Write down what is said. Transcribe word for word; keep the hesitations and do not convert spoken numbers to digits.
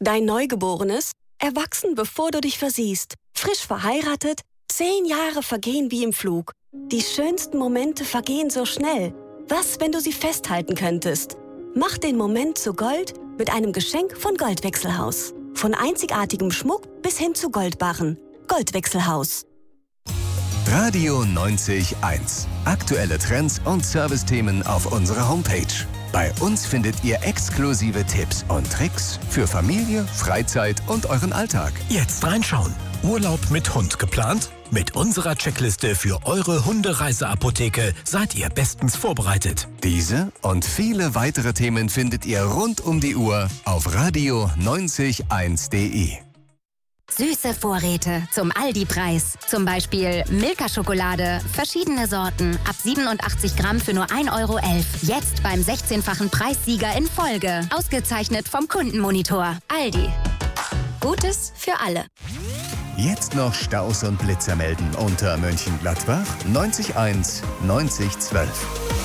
Dein Neugeborenes? Erwachsen, bevor du dich versiehst. Frisch verheiratet? Zehn Jahre vergehen wie im Flug. Die schönsten Momente vergehen so schnell. Was, wenn du sie festhalten könntest? Mach den Moment zu Gold mit einem Geschenk von Goldwechselhaus. Von einzigartigem Schmuck bis hin zu Goldbarren. Goldwechselhaus. Radio neunzig eins. Aktuelle Trends und Servicethemen auf unserer Homepage. Bei uns findet ihr exklusive Tipps und Tricks für Familie, Freizeit und euren Alltag. Jetzt reinschauen. Urlaub mit Hund geplant? Mit unserer Checkliste für eure Hundereiseapotheke seid ihr bestens vorbereitet. Diese und viele weitere Themen findet ihr rund um die Uhr auf radio neunzig eins punkt de. Süße Vorräte zum Aldi-Preis. Zum Beispiel Milka-Schokolade, verschiedene Sorten, ab siebenundachtzig Gramm für nur ein Euro elf. Jetzt beim sechzehnfachen Preissieger in Folge. Ausgezeichnet vom Kundenmonitor. Aldi. Gutes für alle. Jetzt noch Staus und Blitzer melden unter Mönchengladbach neunzig eins neunzig zwölf.